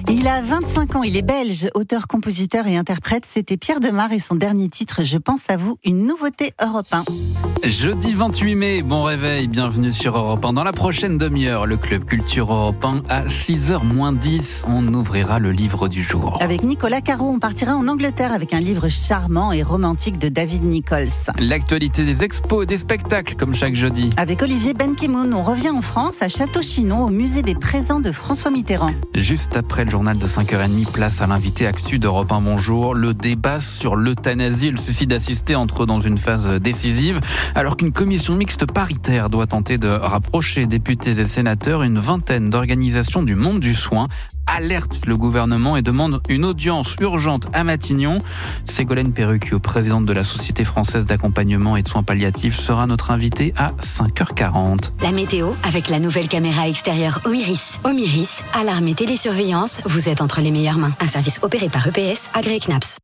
Il a 25 ans, il est belge, auteur, compositeur et interprète. C'était Pierre Demar et son dernier titre, Je pense à vous, une nouveauté Europe 1. Jeudi 28 mai, bon réveil, bienvenue sur Europe 1. Dans la prochaine demi-heure, le Club Culture Europe 1 à 6h-10, on ouvrira le livre du jour. Avec Nicolas Caro, on partira en Angleterre avec un livre charmant et romantique de David Nichols. L'actualité des expos et des spectacles, comme chaque jeudi. Avec Olivier Benkemoun, on revient en France, à Château-Chinon, au musée des présents de François Mitterrand. Juste après le journal de 5h30, place à l'invité actu d'Europe 1 Bonjour. Le débat sur l'euthanasie et le suicide assisté entre dans une phase décisive, alors qu'une commission mixte paritaire doit tenter de rapprocher députés et sénateurs. Une vingtaine d'organisations du monde du soin alerte le gouvernement et demande une audience urgente à Matignon. Ségolène Perrucchio, présidente de la Société française d'accompagnement et de soins palliatifs, sera notre invitée à 5h40. La météo avec la nouvelle caméra extérieure Omiris. Omiris, alarme et télésurveillance, vous êtes entre les meilleures mains. Un service opéré par EPS, agréé CNAPS.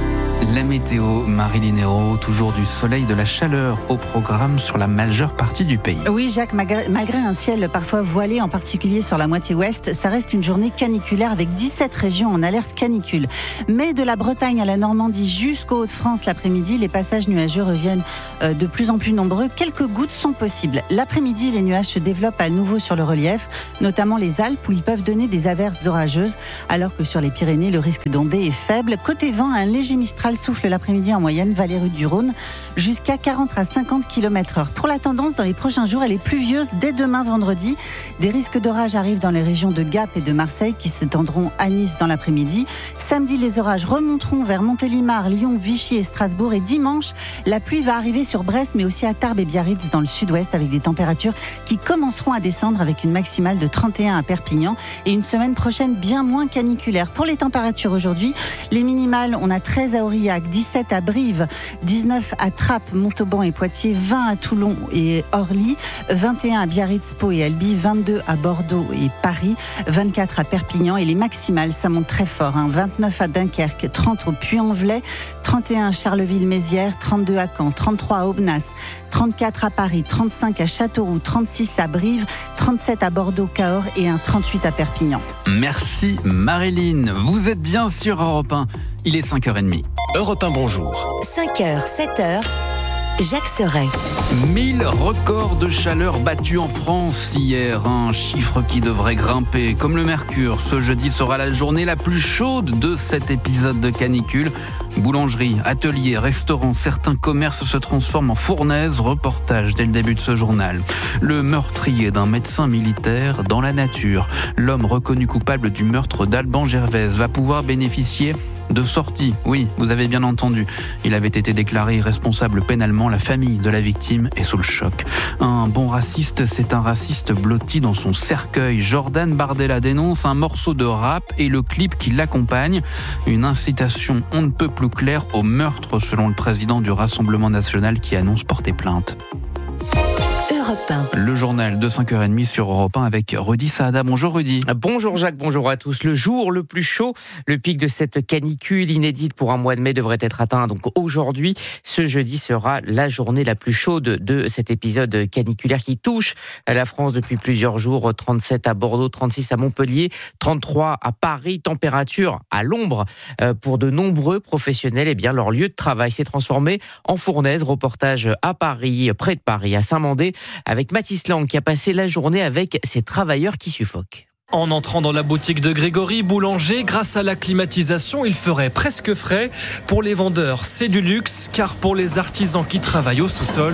La météo, Marilyn Hérault, toujours du soleil, de la chaleur au programme sur la majeure partie du pays. Oui Jacques, malgré un ciel parfois voilé, en particulier sur la moitié ouest, ça reste une journée caniculaire avec 17 régions en alerte canicule. Mais de la Bretagne à la Normandie jusqu'aux Hauts-de-France l'après-midi, les passages nuageux reviennent de plus en plus nombreux. Quelques gouttes sont possibles. L'après-midi, les nuages se développent à nouveau sur le relief, notamment les Alpes où ils peuvent donner des averses orageuses, alors que sur les Pyrénées, le risque d'ondée est faible. Côté vent, un léger mistral souffle l'après-midi en moyenne, Vallée du Rhône, jusqu'à 40 à 50 km/h. Pour la tendance, dans les prochains jours, elle est pluvieuse dès demain vendredi. Des risques d'orage arrivent dans les régions de Gap et de Marseille qui s'étendront à Nice dans l'après-midi. Samedi, les orages remonteront vers Montélimar, Lyon, Vichy et Strasbourg. Et dimanche, la pluie va arriver sur Brest, mais aussi à Tarbes et Biarritz dans le sud-ouest, avec des températures qui commenceront à descendre avec une maximale de 31 à Perpignan et une semaine prochaine bien moins caniculaire. Pour les températures aujourd'hui, les minimales, on a 13 à Aurillac, 17 à Brive, 19 à Trappes, Montauban et Poitiers, 20 à Toulon et Orly, 21 à Biarritz, Pau et Albi, 22 à Bordeaux et Paris, 24 à Perpignan et les maximales, ça monte très fort, 29 à Dunkerque, 30 au Puy-en-Velay, 31 à Charleville-Mézières, 32 à Caen, 33 à Aubenas, 34 à Paris, 35 à Châteauroux, 36 à Brive, 37 à Bordeaux, Cahors et un 38 à Perpignan. Merci Marilyn, vous êtes bien sur Europe 1, il est 5h30. Europe 1 Bonjour. 5h, 7h, Jacques Serret. 1000 records de chaleur battus en France hier, un chiffre qui devrait grimper comme le mercure. Ce jeudi sera la journée la plus chaude de cet épisode de canicule. Boulangeries, ateliers, restaurants, certains commerces se transforment en fournaises. Reportage dès le début de ce journal. Le meurtrier d'un médecin militaire dans la nature. L'homme reconnu coupable du meurtre d'Alban Gervaise va pouvoir bénéficier de sortie. Oui, vous avez bien entendu. Il avait été déclaré irresponsable pénalement. La famille de la victime est sous le choc. Un bon raciste, c'est un raciste blotti dans son cercueil. Jordan Bardella dénonce un morceau de rap et le clip qui l'accompagne. Une incitation on ne peut plus claire au meurtre selon le président du Rassemblement national qui annonce porter plainte. Europe 1. Le journal de 5h30 sur Europe 1 avec Rudy Saada. Bonjour Rudy. Bonjour Jacques, bonjour à tous. Le jour le plus chaud, le pic de cette canicule inédite pour un mois de mai devrait être atteint. Donc aujourd'hui, ce jeudi sera la journée la plus chaude de cet épisode caniculaire qui touche la France depuis plusieurs jours. 37 à Bordeaux, 36 à Montpellier, 33 à Paris. Température à l'ombre pour de nombreux professionnels. Eh bien, leur lieu de travail s'est transformé en fournaise. Reportage à Paris, près de Paris, à Saint-Mandé, avec Mathis Lang qui a passé la journée avec ses travailleurs qui suffoquent. En entrant dans la boutique de Grégory, boulanger, grâce à la climatisation, il ferait presque frais. Pour les vendeurs, c'est du luxe, car pour les artisans qui travaillent au sous-sol,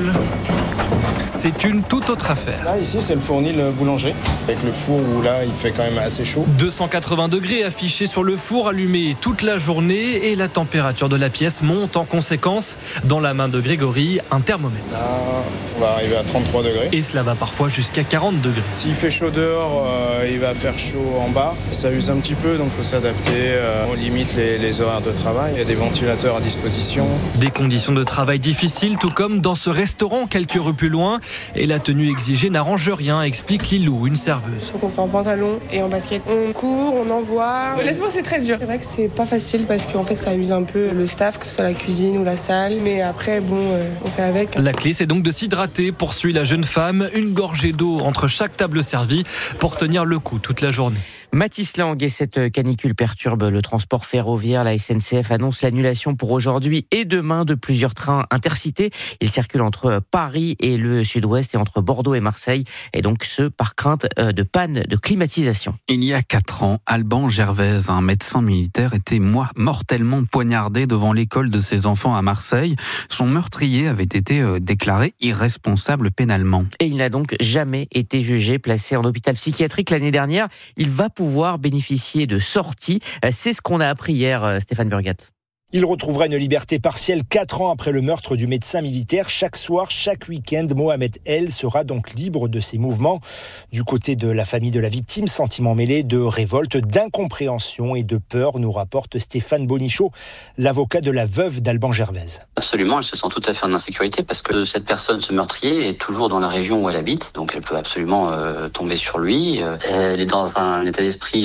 c'est une toute autre affaire. Là, ici, c'est le fournil boulangerie, avec le four où là, il fait quand même assez chaud. 280 degrés affichés sur le four, allumé toute la journée, et la température de la pièce monte en conséquence. Dans la main de Grégory, un thermomètre. Là, on va arriver à 33 degrés. Et cela va parfois jusqu'à 40 degrés. S'il fait chaud dehors, il va faire chaud en bas. Ça use un petit peu, donc il faut s'adapter. On limite les horaires de travail. Il y a des ventilateurs à disposition. Des conditions de travail difficiles, tout comme dans ce restaurant quelques rues plus loin. Et la tenue exigée n'arrange rien, explique Lilou, une serveuse. Il faut qu'on soit en pantalon et en basket. On court, on envoie. Honnêtement, c'est très dur. C'est vrai que c'est pas facile parce qu'en fait, ça use un peu le staff, que ce soit la cuisine ou la salle. Mais après, on fait avec. La clé, c'est donc de s'hydrater, poursuit la jeune femme. Une gorgée d'eau entre chaque table servie pour tenir le coup toute la journée. Mathis Lang, et cette canicule perturbe le transport ferroviaire. La SNCF annonce l'annulation pour aujourd'hui et demain de plusieurs trains intercités. Ils circulent entre Paris et le sud-ouest et entre Bordeaux et Marseille, et donc ce par crainte de panne de climatisation. Il y a 4 ans, Alban Gervaise, un médecin militaire, était mortellement poignardé devant l'école de ses enfants à Marseille. Son meurtrier avait été déclaré irresponsable pénalement. Et il n'a donc jamais été jugé. Placé en hôpital psychiatrique l'année dernière, il va pouvoir bénéficier de sorties. C'est ce qu'on a appris hier, Stéphane Burgat. Il retrouvera une liberté partielle 4 ans après le meurtre du médecin militaire. Chaque soir, chaque week-end, Mohamed El sera donc libre de ses mouvements. Du côté de la famille de la victime, sentiment mêlé de révolte, d'incompréhension et de peur, nous rapporte Stéphane Bonichot, l'avocat de la veuve d'Alban Gervaise. Absolument, elle se sent tout à fait en insécurité parce que cette personne, ce meurtrier, est toujours dans la région où elle habite. Donc elle peut absolument tomber sur lui. Elle est dans un état d'esprit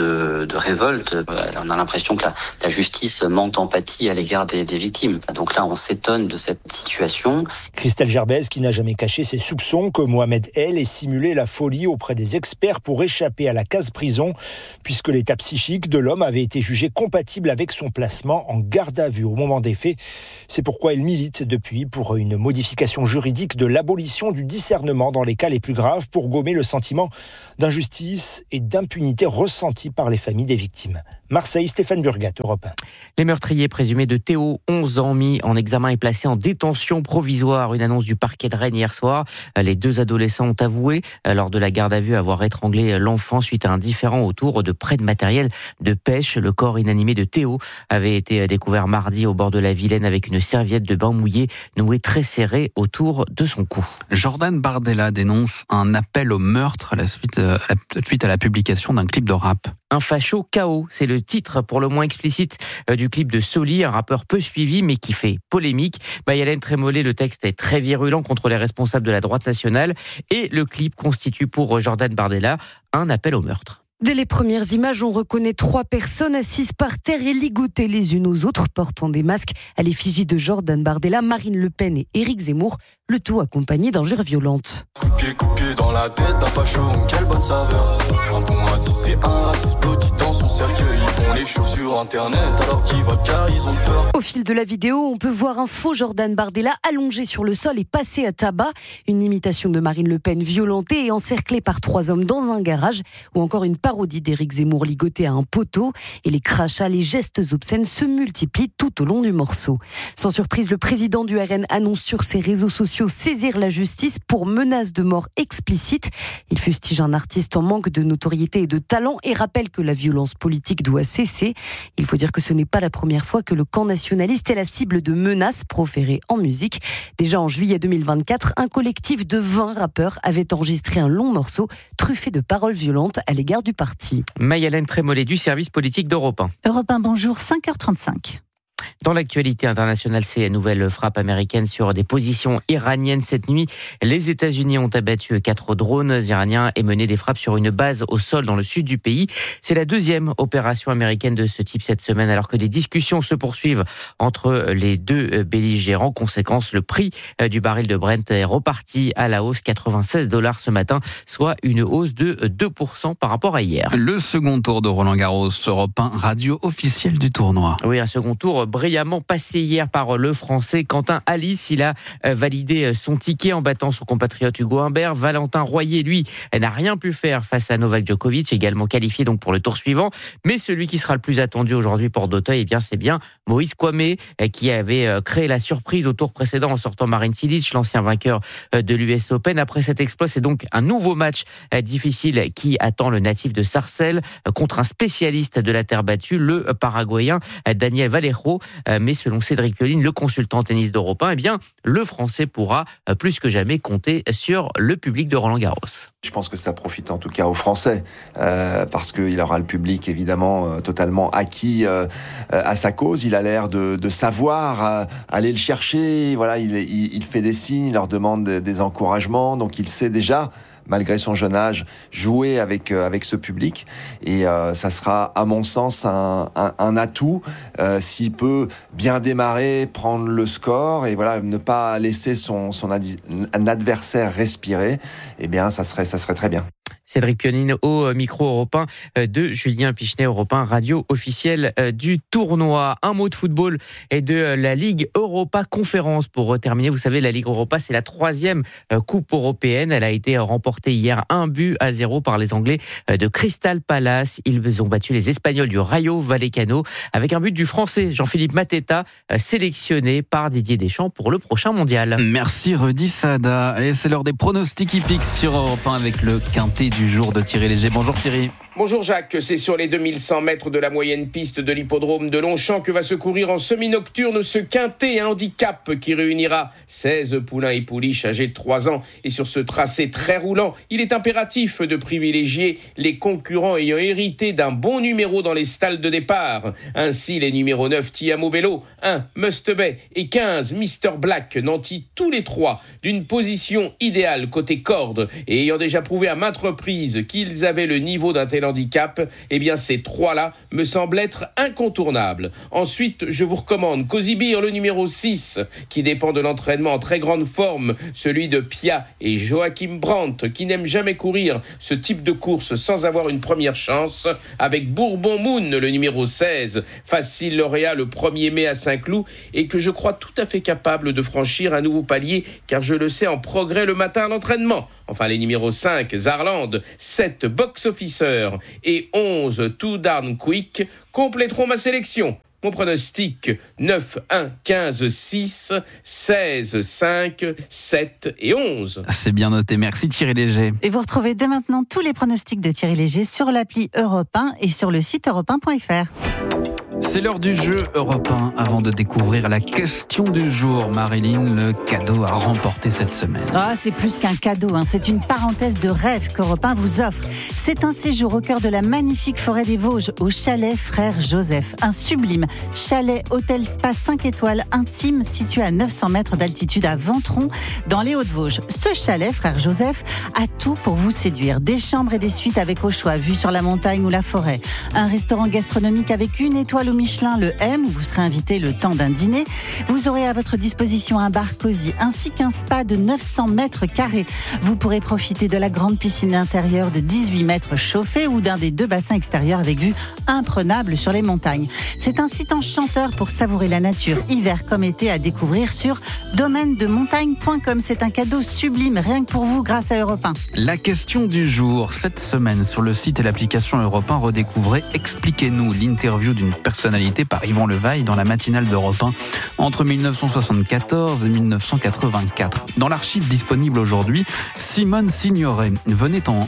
de révolte. On a l'impression que la justice manque d'empathie à l'égard des victimes. Donc là, on s'étonne de cette situation. Christelle Gervaise, qui n'a jamais caché ses soupçons que Mohamed El ait simulé la folie auprès des experts pour échapper à la case prison, puisque l'état psychique de l'homme avait été jugé compatible avec son placement en garde à vue au moment des faits. C'est pourquoi elle milite depuis pour une modification juridique de l'abolition du discernement dans les cas les plus graves pour gommer le sentiment d'injustice et d'impunité ressenti par les familles des victimes. Marseille, Stéphane Burgat, Europe 1. Les meurtriers présumés de Théo, 11 ans, mis en examen et placés en détention provisoire. Une annonce du parquet de Rennes hier soir. Les 2 adolescents ont avoué, lors de la garde à vue, avoir étranglé l'enfant suite à un différend autour de prêt de matériel de pêche. Le corps inanimé de Théo avait été découvert mardi au bord de la Vilaine avec une serviette de bain mouillée nouée très serrée autour de son cou. Jordan Bardella dénonce un appel au meurtre suite à la publication d'un clip de rap. Un facho KO, c'est le titre pour le moins explicite du clip de Soli, un rappeur peu suivi mais qui fait polémique. Mayalène Trémollet, le texte est très virulent contre les responsables de la droite nationale et le clip constitue pour Jordan Bardella un appel au meurtre. Dès les premières images, on reconnaît 3 personnes assises par terre et ligotées les unes aux autres, portant des masques à l'effigie de Jordan Bardella, Marine Le Pen et Éric Zemmour, le tout accompagné d'injures violentes. Coup-pied dans la tête d'un facho, quelle bonne saveur. Un bon raciste, c'est un raciste petit dans son cercueil. Ils font les choses sur internet alors qu'ils votent car ils ont peur. Au fil de la vidéo, on peut voir un faux Jordan Bardella allongé sur le sol et passé à tabac. Une imitation de Marine Le Pen violentée et encerclée par 3 hommes dans un garage. Ou encore une parodie d'Éric Zemmour ligoté à un poteau. Et les crachats, les gestes obscènes se multiplient tout au long du morceau. Sans surprise, le président du RN annonce sur ses réseaux sociaux saisir la justice pour menace de mort explicite. Il fustige un artiste en manque de notoriété et de talent et rappelle que la violence politique doit cesser. Il faut dire que ce n'est pas la première fois que le camp nationaliste est la cible de menaces proférées en musique. Déjà en juillet 2024, un collectif de 20 rappeurs avait enregistré un long morceau truffé de paroles violentes à l'égard du parti. Mayalène Trémollet du service politique d'Europe 1. Europe 1, bonjour, 5h35. Dans l'actualité internationale, ces nouvelles frappes américaines sur des positions iraniennes cette nuit. Les États-Unis ont abattu 4 drones iraniens et mené des frappes sur une base au sol dans le sud du pays. C'est la 2e opération américaine de ce type cette semaine, alors que des discussions se poursuivent entre les 2 belligérants. Conséquence, le prix du baril de Brent est reparti à la hausse, $96 ce matin, soit une hausse de 2% par rapport à hier. Le second tour de Roland-Garros, Europe 1, radio officielle du tournoi. Oui, un second tour brillamment passé hier par le Français Quentin Halys. Il a validé son ticket en battant son compatriote Hugo Humbert. Valentin Royer, lui, n'a rien pu faire face à Novak Djokovic, également qualifié donc pour le tour suivant. Mais celui qui sera le plus attendu aujourd'hui pour d'Auteuil, eh bien, c'est bien Moïse Kouamé, qui avait créé la surprise au tour précédent en sortant Marin Cilic, l'ancien vainqueur de l'US Open. Après cet exploit, c'est donc un nouveau match difficile qui attend le natif de Sarcelles contre un spécialiste de la terre battue, le Paraguayen Daniel Vallejo. Mais selon Cédric Pioline, le consultant tennis d'Europe 1, eh bien, le Français pourra plus que jamais compter sur le public de Roland-Garros. Je pense que ça profite en tout cas aux Français, parce qu'il aura le public évidemment totalement acquis à sa cause. Il a l'air de savoir aller le chercher. Voilà, il fait des signes, il leur demande des encouragements, donc il sait déjà, malgré son jeune âge, jouer avec ce public. Et ça sera, à mon sens, un atout s'il peut bien démarrer, prendre le score et voilà, ne pas laisser son adversaire respirer. Eh bien, ça serait très bien. Cédric Pionine au micro européen de Julien Pichenet, européen radio officiel du tournoi. Un mot de football et de la Ligue Europa Conférence pour terminer. Vous savez, la Ligue Europa, c'est la 3e coupe européenne. Elle a été remportée hier 1-0 par les Anglais de Crystal Palace. Ils ont battu les Espagnols du Rayo Vallecano avec un but du Français Jean-Philippe Mateta, sélectionné par Didier Deschamps pour le prochain mondial. Merci Rudy Sada. Allez, c'est l'heure des pronostics hippiques sur Europe 1 avec le quintet du jour de Thierry Léger. Bonjour Thierry. Bonjour Jacques, c'est sur les 2100 mètres de la moyenne piste de l'hippodrome de Longchamp que va se courir en semi-nocturne ce quintet, un handicap qui réunira 16 poulains et pouliches âgés de 3 ans. Et sur ce tracé très roulant, il est impératif de privilégier les concurrents ayant hérité d'un bon numéro dans les stalles de départ. Ainsi, les numéros 9 Tiamo Bello, 1 Must Bay et 15 Mr Black nantis tous les 3 d'une position idéale côté corde et ayant déjà prouvé à maintes reprises qu'ils avaient le niveau d'un tel handicap, eh bien ces 3-là me semblent être incontournables. Ensuite, je vous recommande Cozy Beer, le numéro 6, qui dépend de l'entraînement en très grande forme, celui de Pia et Joachim Brandt, qui n'aiment jamais courir ce type de course sans avoir une première chance, avec Bourbon Moon, le numéro 16, facile lauréat le 1er mai à Saint-Cloud, et que je crois tout à fait capable de franchir un nouveau palier, car je le sais en progrès le matin à l'entraînement. Enfin, les numéros 5, Zarland, 7, Box Officer et 11, Too Darn Quick compléteront ma sélection. Mon pronostic, 9, 1, 15, 6, 16, 5, 7 et 11. C'est bien noté, merci Thierry Léger. Et vous retrouvez dès maintenant tous les pronostics de Thierry Léger sur l'appli Europe 1 et sur le site europe1.fr. C'est l'heure du jeu Europe 1. Avant de découvrir la question du jour, Marilyn, le cadeau à remporter cette semaine. Ah, c'est plus qu'un cadeau, c'est une parenthèse de rêve qu'Europe 1 vous offre. C'est un séjour au cœur de la magnifique forêt des Vosges, au chalet Frère Joseph. Un sublime chalet hôtel spa 5 étoiles intime situé à 900 mètres d'altitude à Ventron, dans les Hauts-de-Vosges. Ce chalet Frère Joseph a tout pour vous séduire. Des chambres et des suites avec au choix, vue sur la montagne ou la forêt. Un restaurant gastronomique avec 1 étoile au Michelin, le M, où vous serez invité le temps d'un dîner. Vous aurez à votre disposition un bar cosy ainsi qu'un spa de 900 mètres carrés. Vous pourrez profiter de la grande piscine intérieure de 18 mètres chauffée ou d'un des 2 bassins extérieurs avec vue imprenable sur les montagnes. C'est un site enchanteur pour savourer la nature, hiver comme été, à découvrir sur domaine-de-montagne.com. C'est un cadeau sublime, rien que pour vous, grâce à Europe 1. La question du jour, cette semaine, sur le site et l'application Europe 1, redécouvrez Expliquez-nous, l'interview d'une personnalité par Yvan Levaille dans la matinale d'Europe 1 entre 1974 et 1984. Dans l'archive disponible aujourd'hui, Simone Signoret venait en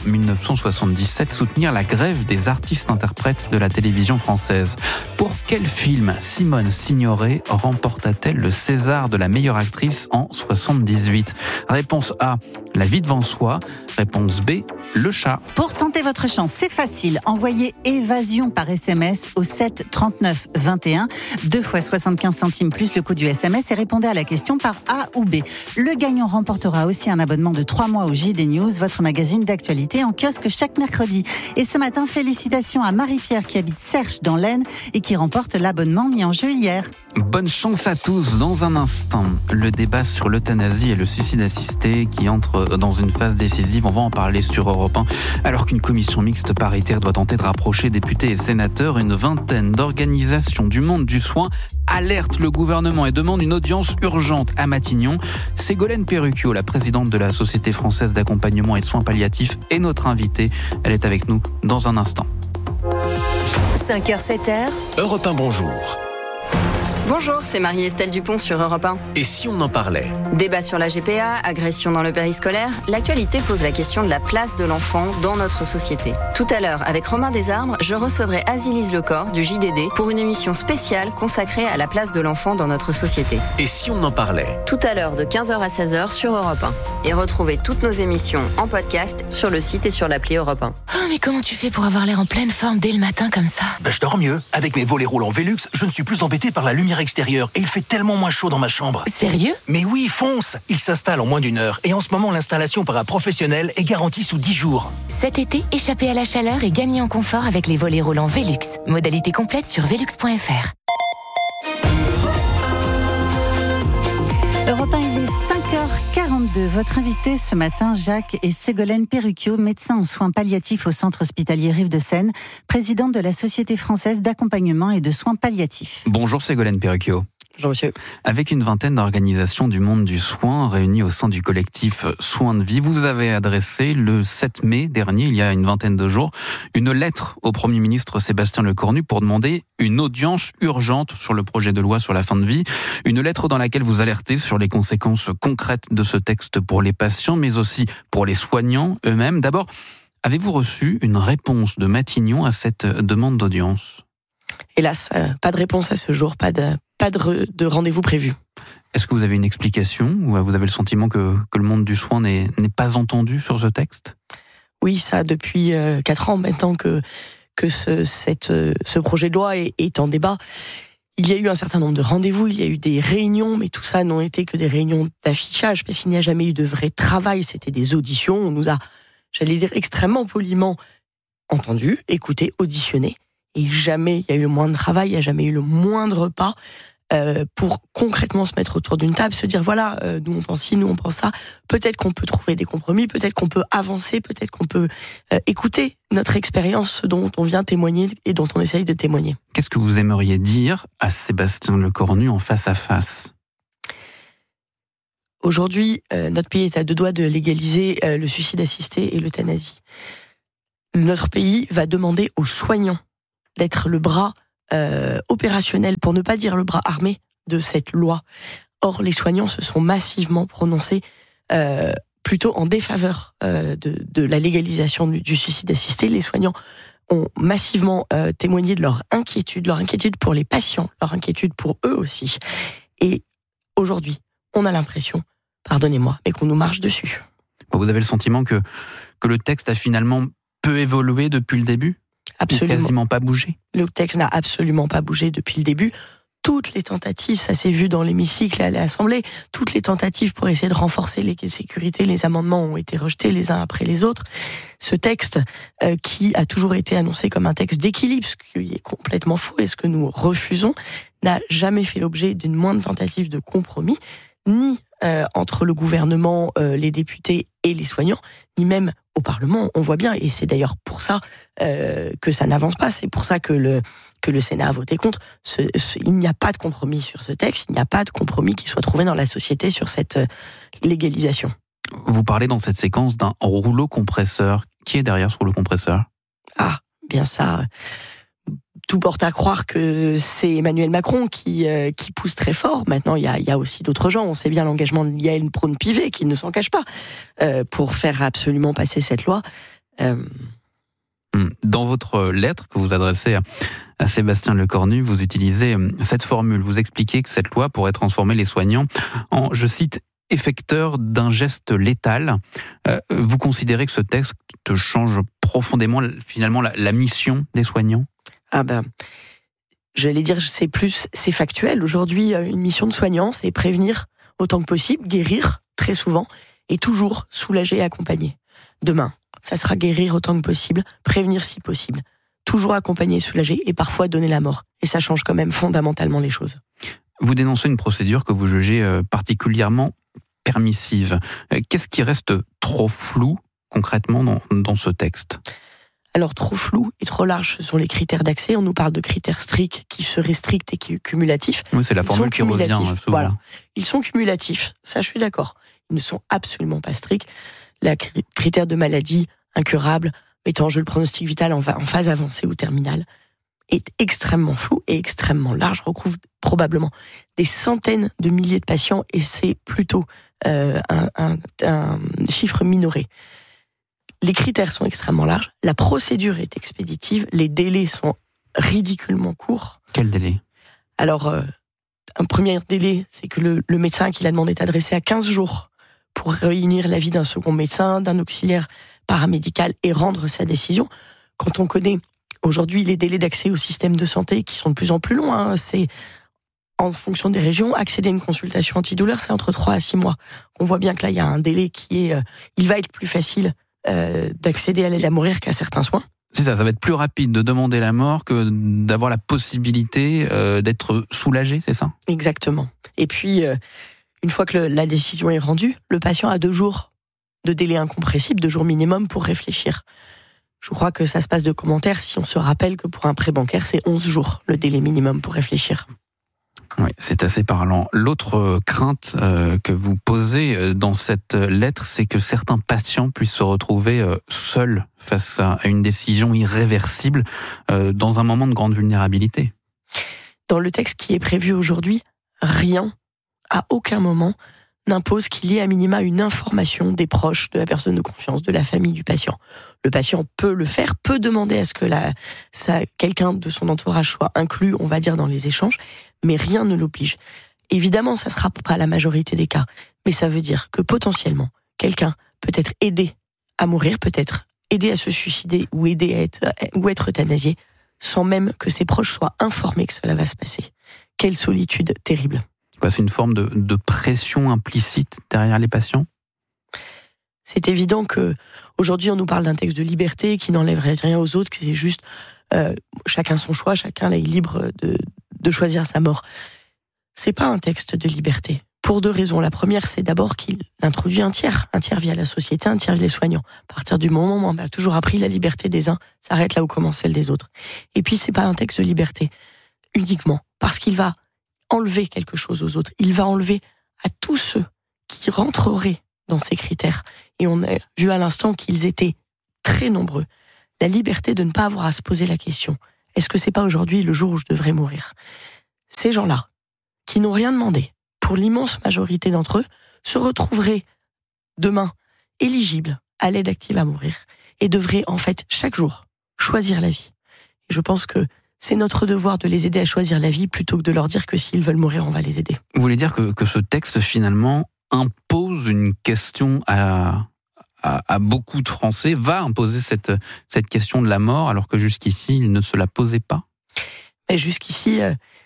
1977 soutenir la grève des artistes-interprètes de la télévision française. Pour quel film Simone Signoret remporta-t-elle le César de la meilleure actrice en 78? Réponse A, La vie devant soi. Réponse B, Le chat. Pour tenter votre chance, c'est facile. Envoyez évasion par SMS au 7 39 21, 2 fois 75 centimes plus le coût du SMS, et répondez à la question par A ou B. Le gagnant remportera aussi un abonnement de 3 mois au JD News, votre magazine d'actualité en kiosque chaque mercredi. Et ce matin, félicitations à Marie-Pierre qui habite Serche dans l'Aisne et qui remporte l'abonnement mis en jeu hier. Bonne chance à tous. Dans un instant, le débat sur l'euthanasie et le suicide assisté qui entre dans une phase décisive. On va en parler sur Europe 1. Alors qu'une commission mixte paritaire doit tenter de rapprocher députés et sénateurs, une vingtaine d'organisations du monde du soin alertent le gouvernement et demandent une audience urgente à Matignon. Ségolène Perrucchio, la présidente de la Société française d'accompagnement et de soins palliatifs, est notre invitée. Elle est avec nous dans un instant. 5h, 7h. Europe 1, bonjour. Bonjour, c'est Marie-Estelle Dupont sur Europe 1. Et si on en parlait? Débat sur la GPA, agression dans le périscolaire, l'actualité pose la question de la place de l'enfant dans notre société. Tout à l'heure, avec Romain Desarbres, je recevrai Azilise Lecor du JDD pour une émission spéciale consacrée à la place de l'enfant dans notre société. Et si on en parlait? Tout à l'heure de 15h à 16h sur Europe 1. Et retrouvez toutes nos émissions en podcast sur le site et sur l'appli Europe 1. Oh, mais comment tu fais pour avoir l'air en pleine forme dès le matin comme ça? Je dors mieux. Avec mes volets roulants Velux, je ne suis plus embêté par la lumière extérieure et il fait tellement moins chaud dans ma chambre. Sérieux? Mais oui, fonce! Il s'installe en moins d'1 heure et en ce moment l'installation par un professionnel est garantie sous 10 jours. Cet été, échappez à la chaleur et gagnez en confort avec les volets roulants Velux. Modalité complète sur velux.fr. Europe 1, il est 5h42. de votre invité ce matin, Jacques, et Ségolène Perruchio, médecin en soins palliatifs au Centre hospitalier Rive-de-Seine, présidente de la Société française d'accompagnement et de soins palliatifs. Bonjour Ségolène Perruchio. Bonjour monsieur. Avec une vingtaine d'organisations du monde du soin réunies au sein du collectif Soins de Vie, vous avez adressé le 7 mai dernier, il y a une vingtaine de jours, une lettre au Premier ministre Sébastien Lecornu pour demander une audience urgente sur le projet de loi sur la fin de vie. Une lettre dans laquelle vous alertez sur les conséquences concrètes de ce texte pour les patients, mais aussi pour les soignants eux-mêmes. D'abord, avez-vous reçu une réponse de Matignon à cette demande d'audience ? Hélas, pas de réponse à ce jour, pas de rendez-vous prévu. Est-ce que vous avez une explication ou vous avez le sentiment que le monde du soin n'est pas entendu sur ce texte ? Oui, ça depuis 4 ans maintenant que ce projet de loi est en débat. Il y a eu un certain nombre de rendez-vous, il y a eu des réunions, mais tout ça n'ont été que des réunions d'affichage, parce qu'il n'y a jamais eu de vrai travail, c'était des auditions. On nous a, j'allais dire extrêmement poliment, entendus, écoutés, auditionnés. Et jamais il y a eu le moindre travail, il n'y a jamais eu le moindre pas pour concrètement se mettre autour d'une table, se dire voilà, nous on pense ci, nous on pense ça. Peut-être qu'on peut trouver des compromis, peut-être qu'on peut avancer, peut-être qu'on peut écouter notre expérience, ce dont on vient témoigner et dont on essaye de témoigner. Qu'est-ce que vous aimeriez dire à Sébastien Lecornu en face à face ? Aujourd'hui, notre pays est à 2 doigts de légaliser le suicide assisté et l'euthanasie. Notre pays va demander aux soignants d'être le bras opérationnel, pour ne pas dire le bras armé de cette loi. Or, les soignants se sont massivement prononcés plutôt en défaveur de la légalisation du suicide assisté. Les soignants ont massivement témoigné de leur inquiétude pour les patients, leur inquiétude pour eux aussi. Et aujourd'hui, on a l'impression, pardonnez-moi, mais qu'on nous marche dessus. Vous avez le sentiment que le texte a finalement peu évolué depuis le début ? Absolument. Ou quasiment pas bougé. Le texte n'a absolument pas bougé depuis le début. Toutes les tentatives, ça s'est vu dans l'hémicycle et à l'Assemblée, toutes les tentatives pour essayer de renforcer les sécurités, les amendements ont été rejetés les uns après les autres. Ce texte, qui a toujours été annoncé comme un texte d'équilibre, ce qui est complètement faux et ce que nous refusons, n'a jamais fait l'objet d'une moindre tentative de compromis, ni entre le gouvernement, les députés et les soignants, ni même au Parlement. On voit bien, et c'est d'ailleurs pour ça que ça n'avance pas, c'est pour ça que le Sénat a voté contre. Il n'y a pas de compromis sur ce texte, il n'y a pas de compromis qui soit trouvé dans la société sur cette légalisation. Vous parlez dans cette séquence d'un rouleau compresseur. Qui est derrière ce rouleau compresseur ? Ah, bien ça... Tout porte à croire que c'est Emmanuel Macron qui pousse très fort. Maintenant, il y a aussi d'autres gens. On sait bien l'engagement de Yael Braun-Pivet, qui ne s'en cache pas, pour faire absolument passer cette loi. Dans votre lettre que vous adressez à Sébastien Lecornu, vous utilisez cette formule. Vous expliquez que cette loi pourrait transformer les soignants en, je cite, effecteurs d'un geste létal. Vous considérez que ce texte change profondément, finalement, la mission des soignants ? Ah ben, j'allais dire, c'est factuel. Aujourd'hui, une mission de soignant, c'est prévenir autant que possible, guérir très souvent, et toujours soulager et accompagner. Demain, ça sera guérir autant que possible, prévenir si possible, toujours accompagner, soulager, et parfois donner la mort. Et ça change quand même fondamentalement les choses. Vous dénoncez une procédure que vous jugez particulièrement permissive. Qu'est-ce qui reste trop flou concrètement dans ce texte ? Alors, trop flou et trop large, ce sont les critères d'accès. On nous parle de critères stricts qui seraient stricts et qui cumulatifs. Oui, c'est la formule qui revient souvent. Voilà. Ils sont cumulatifs, ça je suis d'accord. Ils ne sont absolument pas stricts. Le critère de maladie incurable, mettant en jeu le pronostic vital en phase avancée ou terminale, est extrêmement flou et extrêmement large, recouvre probablement des centaines de milliers de patients, et c'est plutôt un chiffre minoré. Les critères sont extrêmement larges, la procédure est expéditive, les délais sont ridiculement courts. Quel délai ? Alors, un premier délai, c'est que le médecin qui l'a demandé est adressé à 15 jours pour réunir l'avis d'un second médecin, d'un auxiliaire paramédical et rendre sa décision. Quand on connaît aujourd'hui les délais d'accès au système de santé qui sont de plus en plus longs, c'est en fonction des régions, accéder à une consultation antidouleur, c'est entre 3 à 6 mois. On voit bien que là, il y a un délai qui est... il va être plus facile d'accéder à l'aide à mourir qu'à certains soins. C'est ça va être plus rapide de demander la mort que d'avoir la possibilité d'être soulagé, c'est ça ? Exactement. Et puis, Une fois que la décision est rendue, le patient a 2 jours de délai incompressible, 2 jours minimum pour réfléchir. Je crois que ça se passe de commentaires si on se rappelle que pour un prêt bancaire, c'est 11 jours le délai minimum pour réfléchir. Oui, c'est assez parlant. L'autre crainte que vous posez dans cette lettre, c'est que certains patients puissent se retrouver seuls face à une décision irréversible dans un moment de grande vulnérabilité. Dans le texte qui est prévu aujourd'hui, rien, à aucun moment, n'impose qu'il y ait à minima une information des proches, de la personne de confiance, de la famille du patient. Le patient peut le faire, peut demander à ce que quelqu'un de son entourage soit inclus, on va dire, dans les échanges, mais rien ne l'oblige. Évidemment, ça ne sera pas la majorité des cas, mais ça veut dire que potentiellement, quelqu'un peut être aidé à mourir, peut être aidé à se suicider ou aidé ou être euthanasié, sans même que ses proches soient informés que cela va se passer. Quelle solitude terrible. C'est une forme de pression implicite derrière les patients ? C'est évident que aujourd'hui on nous parle d'un texte de liberté qui n'enlèverait rien aux autres, que c'est juste chacun son choix, chacun est libre de choisir sa mort. C'est pas un texte de liberté. Pour 2 raisons. La première, c'est d'abord qu'il introduit un tiers via la société, un tiers via les soignants. À partir du moment où on a toujours appris la liberté des uns, s'arrête là où commence celle des autres. Et puis c'est pas un texte de liberté uniquement parce qu'il va enlever quelque chose aux autres. Il va enlever à tous ceux qui rentreraient dans ces critères. Et on a vu à l'instant qu'ils étaient très nombreux. La liberté de ne pas avoir à se poser la question. Est-ce que c'est pas aujourd'hui le jour où je devrais mourir ? Ces gens-là, qui n'ont rien demandé, pour l'immense majorité d'entre eux, se retrouveraient demain éligibles à l'aide active à mourir et devraient en fait chaque jour choisir la vie. Et je pense que c'est notre devoir de les aider à choisir la vie plutôt que de leur dire que s'ils veulent mourir, on va les aider. Vous voulez dire que ce texte, finalement, impose une question à beaucoup de Français, va imposer cette question de la mort, alors que jusqu'ici, ils ne se la posaient pas ? Mais jusqu'ici,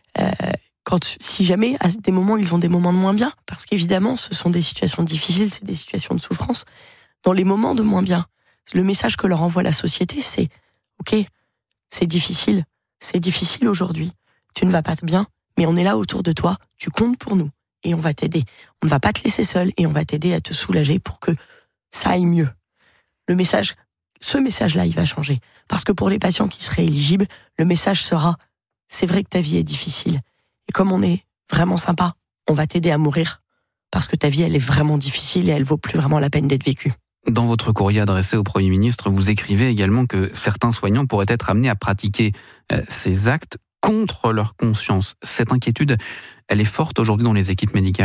si jamais, à des moments, ils ont des moments de moins bien, parce qu'évidemment, ce sont des situations difficiles, c'est des situations de souffrance. Dans les moments de moins bien, le message que leur envoie la société, c'est « Ok, c'est difficile aujourd'hui, tu ne vas pas bien, mais on est là autour de toi, tu comptes pour nous, et on va t'aider. On ne va pas te laisser seul, et on va t'aider à te soulager pour que ça aille mieux. » Ce message-là, il va changer. Parce que pour les patients qui seraient éligibles, le message sera « C'est vrai que ta vie est difficile. Et comme on est vraiment sympa, on va t'aider à mourir. Parce que ta vie, elle est vraiment difficile et elle vaut plus vraiment la peine d'être vécue. » Dans votre courrier adressé au Premier ministre, vous écrivez également que certains soignants pourraient être amenés à pratiquer ces actes contre leur conscience. Cette inquiétude, elle est forte aujourd'hui dans les équipes médicales ?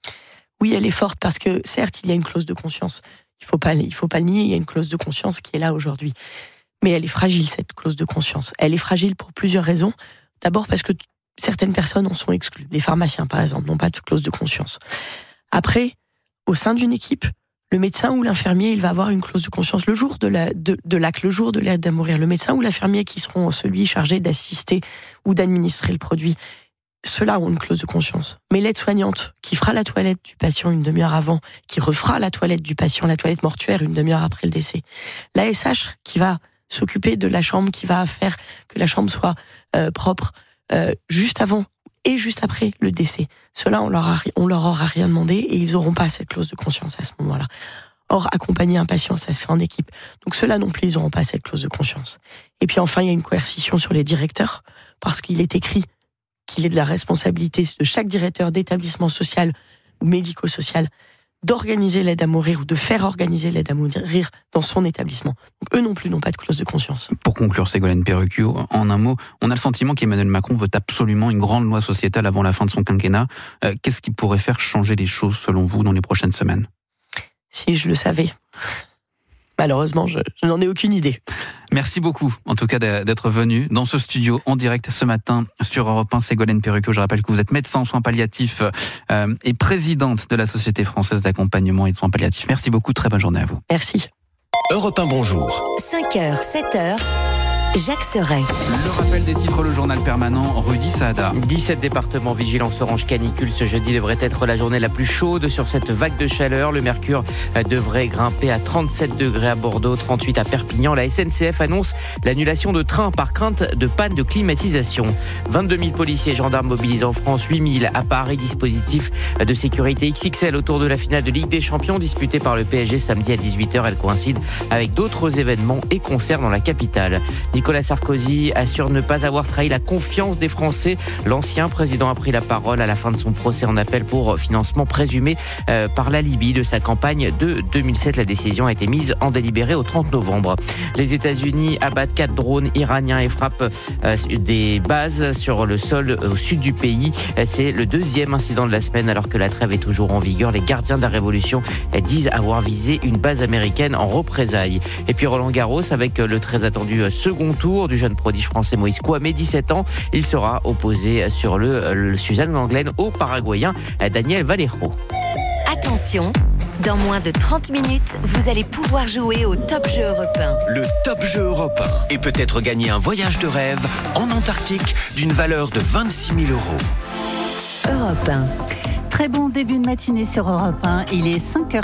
Oui, elle est forte parce que, certes, il y a une clause de conscience. Il faut pas le nier, il y a une clause de conscience qui est là aujourd'hui. Mais elle est fragile, cette clause de conscience. Elle est fragile pour plusieurs raisons. D'abord parce que certaines personnes en sont exclues. Les pharmaciens, par exemple, n'ont pas de clause de conscience. Après, au sein d'une équipe, le médecin ou l'infirmier, il va avoir une clause de conscience le jour de l'acte, le jour de l'aide à mourir. Le médecin ou l'infirmier qui seront celui chargé d'assister ou d'administrer le produit, ceux-là ont une clause de conscience. Mais l'aide-soignante qui fera la toilette du patient une demi-heure avant, qui refera la toilette du patient, la toilette mortuaire une demi-heure après le décès, l'ASH qui va s'occuper de la chambre, qui va faire que la chambre soit propre juste avant et juste après le décès. Ceux-là, on leur aura rien demandé et ils n'auront pas cette clause de conscience à ce moment-là. Or, accompagner un patient, ça se fait en équipe. Donc ceux-là non plus, ils n'auront pas cette clause de conscience. Et puis enfin, il y a une coercition sur les directeurs, parce qu'il est écrit qu'il est de la responsabilité de chaque directeur d'établissement social ou médico-social d'organiser l'aide à mourir ou de faire organiser l'aide à mourir dans son établissement. Donc eux non plus n'ont pas de clause de conscience. Pour conclure, Ségolène Perruquiaux, en un mot, on a le sentiment qu'Emmanuel Macron veut absolument une grande loi sociétale avant la fin de son quinquennat. Qu'est-ce qui pourrait faire changer les choses selon vous dans les prochaines semaines ? Si je le savais. Malheureusement, je n'en ai aucune idée. Merci beaucoup, en tout cas, d'être venu dans ce studio en direct ce matin sur Europe 1. Ségolène Perruquiaux, je rappelle que vous êtes médecin en soins palliatifs et présidente de la Société française d'accompagnement et de soins palliatifs. Merci beaucoup, très bonne journée à vous. Merci. Europe 1, bonjour. 5h, 7h. Jacques Serret. Le rappel des titres, le journal permanent, Rudy Saada. 17 départements vigilance orange canicule. Ce jeudi devrait être la journée la plus chaude sur cette vague de chaleur. Le mercure devrait grimper à 37 degrés à Bordeaux, 38 à Perpignan. La SNCF annonce l'annulation de trains par crainte de panne de climatisation. 22 000 policiers et gendarmes mobilisés en France, 8 000 à Paris. Dispositif de sécurité XXL autour de la finale de Ligue des Champions disputée par le PSG samedi à 18h. Elle coïncide avec d'autres événements et concerts dans la capitale. Nicolas Sarkozy assure ne pas avoir trahi la confiance des Français. L'ancien président a pris la parole à la fin de son procès en appel pour financement présumé par la Libye de sa campagne de 2007. La décision a été mise en délibéré au 30 novembre. Les États-Unis abattent 4 drones iraniens et frappent des bases sur le sol au sud du pays. C'est le deuxième incident de la semaine alors que la trêve est toujours en vigueur. Les gardiens de la révolution disent avoir visé une base américaine en représailles. Et puis Roland Garros avec le très attendu second tour du jeune prodige français Moïse Kouamé, 17 ans. Il sera opposé sur le Suzanne Lenglen au Paraguayen Daniel Vallejo. Attention, dans moins de 30 minutes, vous allez pouvoir jouer au Top Jeu européen. Le Top Jeu européen. Et peut-être gagner un voyage de rêve en Antarctique d'une valeur de 26 000 €. Europe 1. Très bon début de matinée sur Europe 1. Il est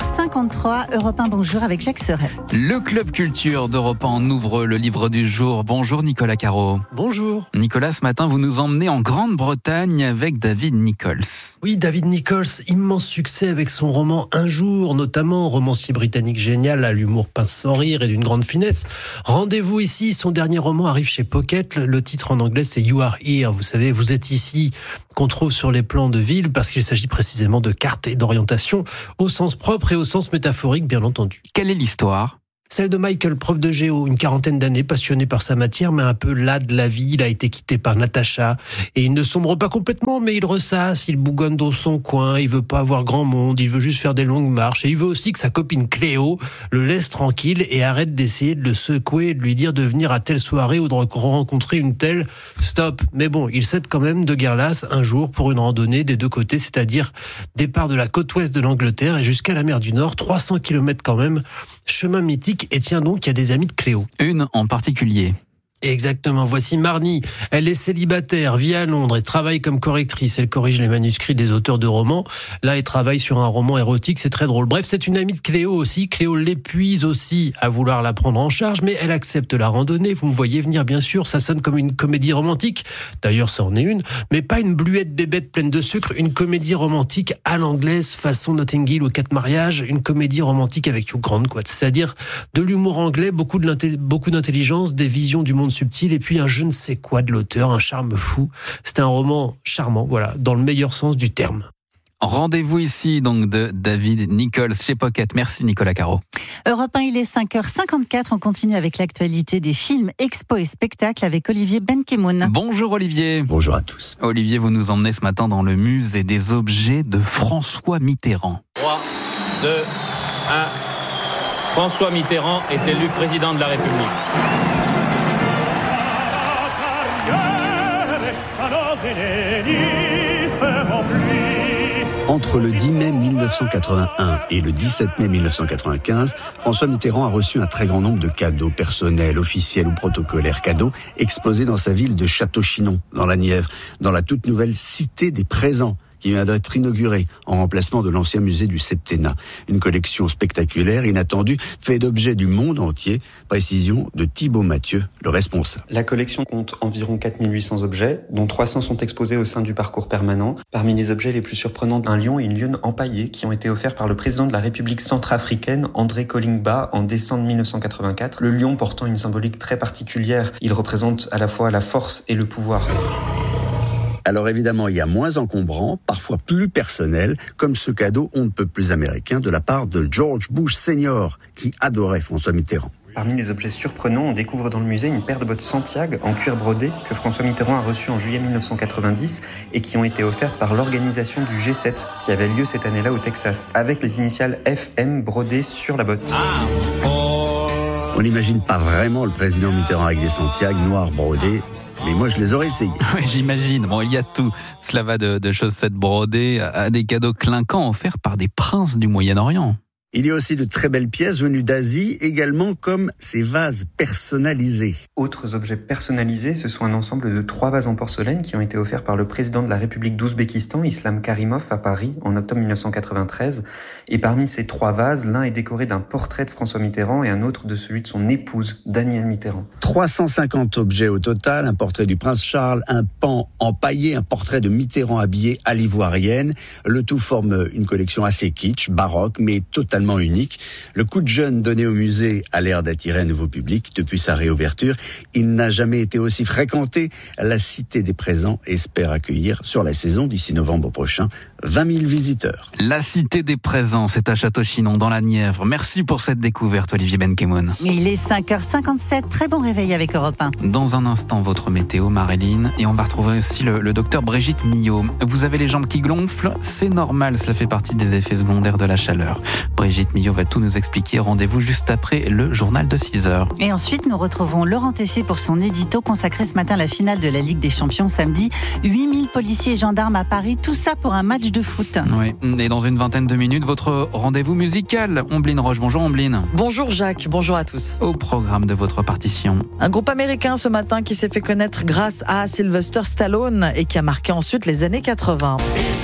5h53. Europe 1, bonjour avec Jacques Serret. Le Club Culture d'Europe 1 en ouvre le livre du jour. Bonjour Nicolas Caro. Bonjour. Nicolas, ce matin, vous nous emmenez en Grande-Bretagne avec David Nicholls. Oui, David Nicholls, immense succès avec son roman Un jour, notamment, romancier britannique génial, à l'humour pince sans rire et d'une grande finesse. Rendez-vous ici, son dernier roman arrive chez Pocket. Le titre en anglais, c'est You Are Here. Vous savez, vous êtes ici, qu'on trouve sur les plans de ville, parce qu'il s'agit précisément de cartes et d'orientation, au sens propre et au sens métaphorique, bien entendu. Quelle est l'histoire ? Celle de Michael, prof de géo, une quarantaine d'années, passionné par sa matière, mais un peu las de la vie. Il a été quitté par Natacha et il ne sombre pas complètement, mais il ressasse, il bougonne dans son coin, il veut pas avoir grand monde, il veut juste faire des longues marches et il veut aussi que sa copine Cléo le laisse tranquille et arrête d'essayer de le secouer et de lui dire de venir à telle soirée ou de rencontrer une telle. Stop. Mais bon, il cède quand même de guerre lasse un jour pour une randonnée des deux côtés, c'est-à-dire départ de la côte ouest de l'Angleterre et jusqu'à la mer du Nord, 300 km quand même. Chemin mythique, et tiens donc, il y a des amis de Cléo. Une en particulier. Exactement, voici Marnie. Elle est célibataire, vit à Londres et travaille comme correctrice. Elle corrige les manuscrits des auteurs de romans. Là, elle travaille sur un roman érotique, c'est très drôle. Bref, c'est une amie de Cléo aussi. Cléo l'épuise aussi à vouloir la prendre en charge, mais elle accepte la randonnée. Vous me voyez venir, bien sûr, ça sonne comme une comédie romantique. D'ailleurs, ça en est une, mais pas une bluette bébête pleine de sucre, une comédie romantique à l'anglaise, façon Notting Hill ou 4 mariages, une comédie romantique avec Hugh Grant, quoi. C'est-à-dire de l'humour anglais, beaucoup d'intelligence, des visions du monde subtil et puis un je ne sais quoi de l'auteur, un charme fou. C'est un roman charmant, voilà, dans le meilleur sens du terme. Rendez-vous ici donc de David Nicholls chez Pocket. Merci Nicolas Caro. Europe 1, il est 5h54. On continue avec l'actualité des films, expos et spectacles avec Olivier Benkemoun. Bonjour Olivier. Bonjour à tous. Olivier, vous nous emmenez ce matin dans le musée des objets de François Mitterrand. 3, 2, 1. François Mitterrand est élu président de la République. Entre le 10 mai 1981 et le 17 mai 1995, François Mitterrand a reçu un très grand nombre de cadeaux personnels, officiels ou protocolaires. Cadeaux exposés dans sa ville de Château-Chinon, dans la Nièvre, dans la toute nouvelle Cité des Présents, qui vient d'être inaugurée en remplacement de l'ancien musée du Septennat. Une collection spectaculaire, inattendue, fait d'objets du monde entier. Précision de Thibaut Mathieu, le responsable. La collection compte environ 4800 objets, dont 300 sont exposés au sein du parcours permanent. Parmi les objets les plus surprenants, un lion et une lionne empaillés qui ont été offerts par le président de la République centrafricaine, André Kolingba, en décembre 1984. Le lion portant une symbolique très particulière. Il représente à la fois la force et le pouvoir. Alors évidemment, il y a moins encombrant, parfois plus personnel, comme ce cadeau on ne peut plus américain de la part de George Bush Senior, qui adorait François Mitterrand. Parmi les objets surprenants, on découvre dans le musée une paire de bottes Santiago en cuir brodé que François Mitterrand a reçues en juillet 1990 et qui ont été offertes par l'organisation du G7 qui avait lieu cette année-là au Texas, avec les initiales FM brodées sur la botte. On n'imagine pas vraiment le président Mitterrand avec des Santiago noirs brodés. Mais moi, je les aurais essayés. Oui, j'imagine. Bon, il y a tout. Cela va de chaussettes brodées à des cadeaux clinquants offerts par des princes du Moyen-Orient. Il y a aussi de très belles pièces venues d'Asie, également comme ces vases personnalisés. Autres objets personnalisés, ce sont un ensemble de 3 vases en porcelaine qui ont été offerts par le président de la République d'Ouzbékistan, Islam Karimov, à Paris, en octobre 1993. Et parmi ces 3 vases, l'un est décoré d'un portrait de François Mitterrand et un autre de celui de son épouse, Danielle Mitterrand. 350 objets au total, un portrait du prince Charles, un pan empaillé, un portrait de Mitterrand habillé à l'ivoirienne. Le tout forme une collection assez kitsch, baroque, mais totalement unique. Le coup de jeune donné au musée a l'air d'attirer un nouveau public. Depuis sa réouverture, il n'a jamais été aussi fréquenté. La Cité des Présents espère accueillir sur la saison, d'ici novembre prochain, 20 000 visiteurs. La Cité des Présents, c'est à Château-Chinon, dans la Nièvre. Merci pour cette découverte, Olivier Benkemoun. Il est 5h57, très bon réveil avec Europe 1. Dans un instant, votre météo, Maréline. Et on va retrouver aussi le docteur Brigitte Millot. Vous avez les jambes qui gonflent, c'est normal, cela fait partie des effets secondaires de la chaleur. Brigitte Millot va tout nous expliquer. Rendez-vous juste après le journal de 6h. Et ensuite, nous retrouverons Laurent Tessier pour son édito consacré ce matin à la finale de la Ligue des Champions samedi. 8000 policiers et gendarmes à Paris, tout ça pour un match de foot. Oui, et dans une vingtaine de minutes, votre rendez-vous musical. Ombline Roche, bonjour Ombline. Bonjour Jacques, bonjour à tous. Au programme de votre partition. Un groupe américain ce matin qui s'est fait connaître grâce à Sylvester Stallone et qui a marqué ensuite les années 80.